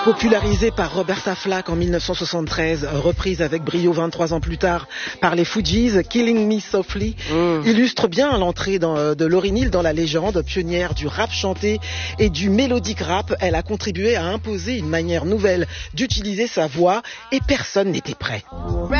Popularisée par Roberta Flack en 1973, reprise avec brio 23 ans plus tard par les Fugees, Killing Me Softly illustre bien l'entrée de Lauryn Hill dans la légende. Pionnière du rap chanté et du mélodique rap, elle a contribué à imposer une manière nouvelle d'utiliser sa voix et personne n'était prêt.